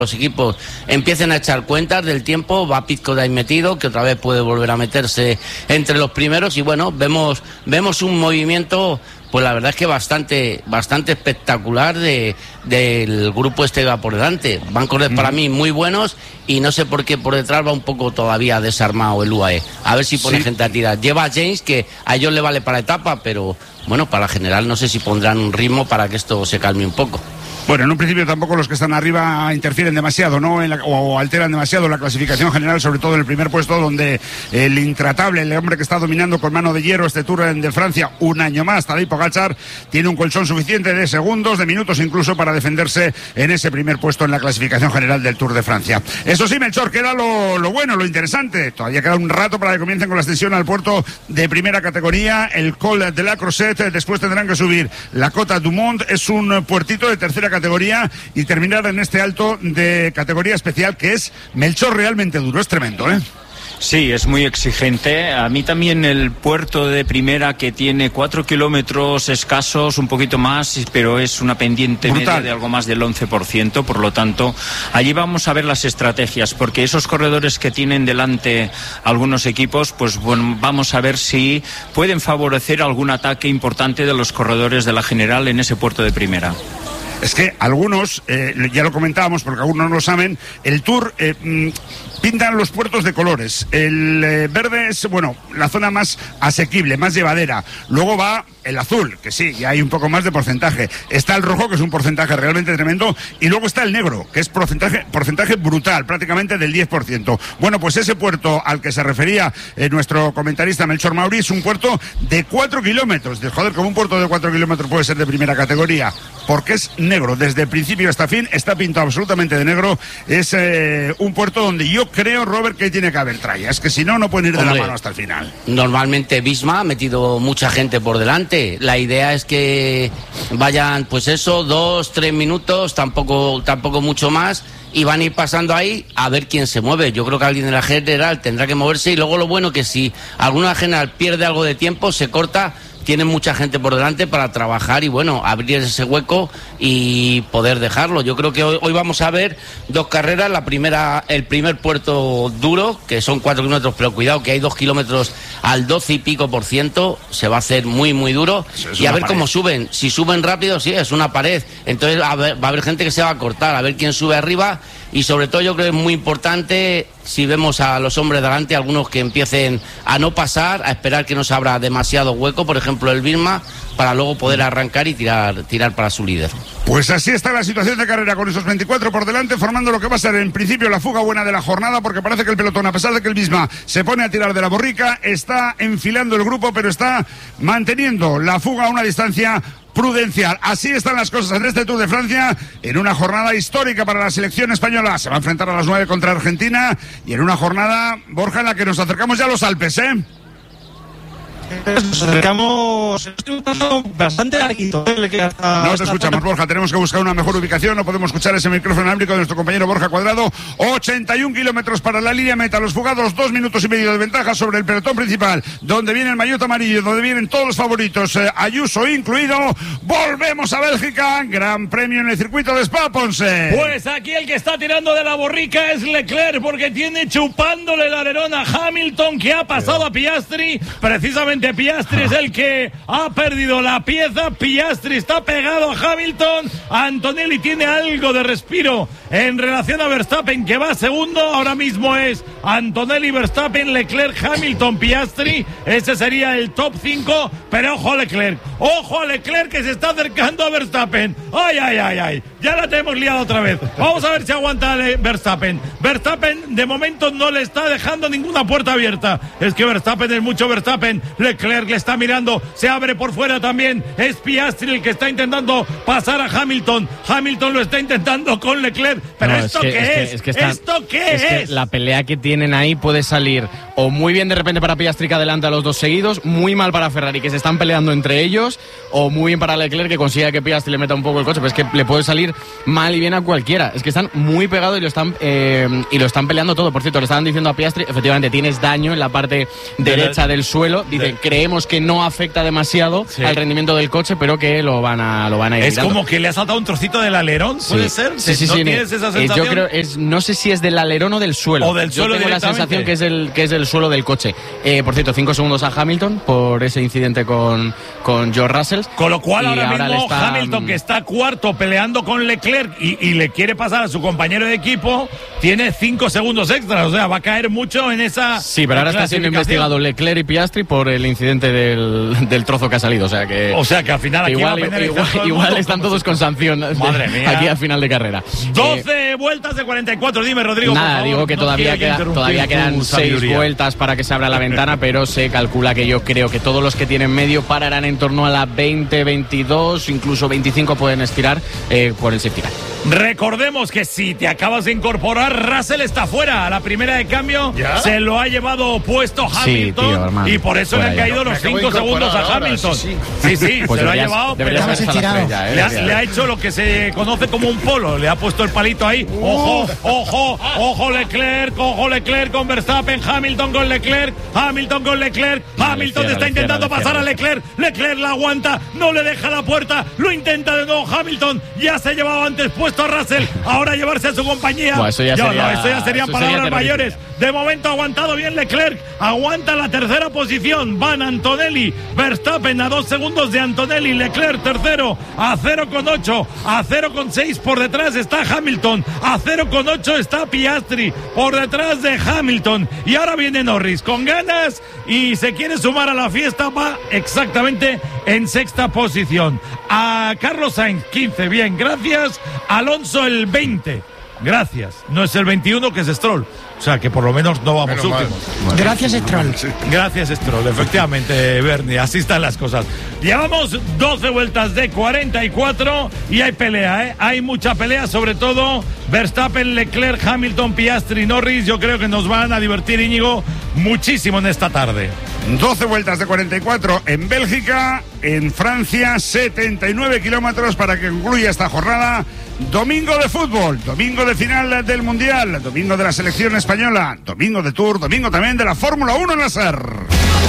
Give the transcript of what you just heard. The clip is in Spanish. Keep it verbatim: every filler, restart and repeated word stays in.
los equipos empiecen a echar cuentas del tiempo. Va Pizco de ahí metido, que otra vez puede volver a meterse entre los primeros, y bueno, vemos vemos un movimiento, pues la verdad es que bastante bastante espectacular de del grupo este que va por delante. Van correr para mí muy buenos, y no sé por qué por detrás va un poco todavía desarmado el U A E. A ver si pone sí. gente a tirar. Lleva a James, que a ellos le vale para etapa, pero bueno, para la general no sé si pondrán un ritmo para que esto se calme un poco. Bueno, en un principio tampoco los que están arriba interfieren demasiado, ¿no? En la, o alteran demasiado la clasificación general, sobre todo en el primer puesto, donde el intratable, el hombre que está dominando con mano de hierro este Tour de Francia un año más, Tadej Pogačar, tiene un colchón suficiente de segundos, de minutos incluso, para defenderse en ese primer puesto en la clasificación general del Tour de Francia. Eso sí, Melchor, queda lo, lo bueno, lo interesante. Todavía queda un rato para que comiencen con la ascensión al puerto de primera categoría, el Col de la Crozet. Después tendrán que subir la Cota du Mont, es un puertito de tercera categoría, y terminar en este alto de categoría especial, que es, Melchor, realmente duro, es tremendo, ¿eh? Sí, es muy exigente. A mí también el puerto de primera, que tiene cuatro kilómetros escasos, un poquito más, pero es una pendiente brutal, media de algo más del once por ciento. Por lo tanto, allí vamos a ver las estrategias, porque esos corredores que tienen delante algunos equipos, pues bueno, vamos a ver si pueden favorecer algún ataque importante de los corredores de la general en ese puerto de primera. Es que algunos, eh, ya lo comentábamos porque algunos no lo saben, el Tour eh, pintan los puertos de colores. El eh, verde es, bueno, la zona más asequible, más llevadera. Luego va el azul, que sí, ya hay un poco más de porcentaje. Está el rojo, que es un porcentaje realmente tremendo. Y luego está el negro, que es porcentaje, porcentaje brutal, prácticamente del diez por ciento. Bueno, pues ese puerto al que se refería eh, nuestro comentarista Melchor Mauri es un puerto de cuatro kilómetros. De, joder, como un puerto de cuatro kilómetros puede ser de primera categoría, porque es negro, desde principio hasta fin, está pintado absolutamente de negro. Es eh, un puerto donde yo creo, Robert, que tiene que haber tralla. Es que si no, no pueden ir de Hombre, la mano hasta el final. Normalmente Visma ha metido mucha gente por delante. La idea es que vayan, pues eso, dos, tres minutos, tampoco, tampoco mucho más, y van a ir pasando ahí a ver quién se mueve. Yo creo que alguien de la general tendrá que moverse, y luego lo bueno que si alguna general pierde algo de tiempo, se corta. Tienen mucha gente por delante para trabajar y, bueno, abrir ese hueco y poder dejarlo. Yo creo que hoy, hoy vamos a ver dos carreras. La primera, el primer puerto duro, que son cuatro kilómetros, pero cuidado que hay dos kilómetros al doce y pico por ciento. Se va a hacer muy, muy duro. Y a ver pared. Cómo suben. Si suben rápido, sí, es una pared. Entonces a ver, va a haber gente que se va a cortar, a ver quién sube arriba. Y sobre todo yo creo que es muy importante, si vemos a los hombres delante, algunos que empiecen a no pasar, a esperar que no se abra demasiado hueco, por ejemplo el Visma, para luego poder arrancar y tirar, tirar para su líder. Pues así está la situación de carrera, con esos veinticuatro por delante, formando lo que va a ser en principio la fuga buena de la jornada, porque parece que el pelotón, a pesar de que el Visma se pone a tirar de la borrica, está enfilando el grupo, pero está manteniendo la fuga a una distancia prudencial. Así están las cosas en este Tour de Francia, en una jornada histórica para la selección española. Se va a enfrentar a las nueve contra Argentina, y en una jornada, Borja, en la que nos acercamos ya a los Alpes, ¿eh? Nos acercamos bastante larguito. No te escuchamos, Borja, tenemos que buscar una mejor ubicación. No podemos escuchar ese micrófono inalámbrico de nuestro compañero Borja Cuadrado. ochenta y un kilómetros para la línea meta, los fugados, dos minutos y medio de ventaja sobre el pelotón principal, donde viene el maillot amarillo, donde vienen todos los favoritos, eh, Ayuso incluido. Volvemos a Bélgica, gran premio en el circuito de Spa, Ponce. Pues aquí el que está tirando de la borrica es Leclerc, porque tiene chupándole el alerón a Hamilton, que ha pasado a Piastri. Precisamente Piastri es el que ha perdido la pieza. Piastri está pegado a Hamilton. Antonelli tiene algo de respiro en relación a Verstappen, que va segundo. Ahora mismo es Antonelli, Verstappen, Leclerc, Hamilton, Piastri. Ese sería el top cinco. Pero ojo a Leclerc, ojo a Leclerc, que se está acercando a Verstappen. Ay, ay, ay, ay, ya la tenemos liada otra vez. Vamos a ver si aguanta Verstappen. Verstappen de momento no le está dejando ninguna puerta abierta. Es que Verstappen es mucho Verstappen. Leclerc le está mirando, se abre por fuera también. Es Piastri el que está intentando pasar a Hamilton. Hamilton lo está intentando con Leclerc. Pero no, ¿esto es que, qué es? es? Que, es que está, ¿Esto qué es? es? Que la pelea que tienen ahí puede salir o muy bien de repente para Piastri que adelanta a los dos seguidos, muy mal para Ferrari que se están peleando entre ellos, o muy bien para Leclerc que consiga que Piastri le meta un poco el coche, pero es que le puede salir mal y bien a cualquiera. Es que están muy pegados y lo están eh, y lo están peleando todo. Por cierto, le estaban diciendo a Piastri, efectivamente tienes daño en la parte de derecha la, del suelo. Dicen, de... creemos que no afecta demasiado sí. al rendimiento del coche, pero que lo van a lo van a ir. Es quitando. Como que le ha saltado un trocito del alerón, ¿puede sí. ser? Sí, sí, ¿No sí, tienes sí. esa sensación? Yo creo es no sé si es del alerón o del suelo. O del Yo suelo tengo la sensación que es el que es del suelo del coche. Eh, por cierto, cinco segundos a Hamilton por ese incidente con con George Russell. Con lo cual ahora, ahora mismo está... Hamilton, que está cuarto peleando con Leclerc y, y le quiere pasar a su compañero de equipo, tiene cinco segundos extras, o sea, va a caer mucho en esa. Sí, pero ahora está siendo investigado Leclerc y Piastri por el incidente del, del trozo que ha salido, o sea que. O sea que al final aquí igual, va a igual, igual, igual están todos con sanción. Madre mía. Aquí al final de carrera. doce eh, vueltas de cuarenta y cuatro, dime Rodrigo. Nada, por favor, digo que no todavía, queda, todavía quedan seis vueltas para que se abra la ventana, pero se calcula que yo creo que todos los que tienen medio pararán en torno a la veinte, veintidós, incluso veinticinco pueden estirar eh, por el safety car. Recordemos que si te acabas de incorporar, Russell está fuera. A la primera de cambio ¿Ya? se lo ha llevado puesto Hamilton, sí, tío, y por eso fuera le han caído ya. los cinco segundos a Hamilton. Sí, sí, sí, sí pues se lo ha llevado. Pero ya, eh, le, ha, le ha hecho lo que se conoce como un polo. Le ha puesto el palito ahí. Uh. Ojo, ojo, ojo Leclerc, ojo Leclerc con Verstappen, Hamilton con Leclerc, Hamilton con Leclerc. Hamilton está intentando pasar a Leclerc. Leclerc la aguanta, no le deja la puerta, lo intenta de nuevo Hamilton. Ya se ha llevado antes puesto a Russell, ahora llevarse a su compañía. Bueno, eso ya Yo, sería, no, eso ya serían eso palabras sería mayores. De momento ha aguantado bien Leclerc, aguanta la tercera posición. Van Antonelli, Verstappen a dos segundos de Antonelli, Leclerc tercero a cero coma ocho, a cero coma seis por detrás está Hamilton, a cero coma ocho está Piastri por detrás de Hamilton. Y ahora viene Norris con ganas y se quiere sumar a la fiesta, va exactamente en sexta posición. A Carlos Sainz quince, bien, gracias. Alonso el veinte, gracias. No es el veintiuno que es Stroll, o sea que por lo menos no vamos Menos últimos. Bueno. Gracias Stroll. Gracias Stroll, efectivamente, Bernie, así están las cosas. Llevamos doce vueltas de cuarenta y cuatro y hay pelea, ¿eh? Hay mucha pelea, sobre todo Verstappen, Leclerc, Hamilton, Piastri, Norris. Yo creo que nos van a divertir, Íñigo, muchísimo en esta tarde. doce vueltas de cuarenta y cuatro en Bélgica, en Francia, setenta y nueve kilómetros para que concluya esta jornada. Domingo de fútbol, domingo de final del Mundial, domingo de la selección española, domingo de Tour, domingo también de la Fórmula uno en la S E R.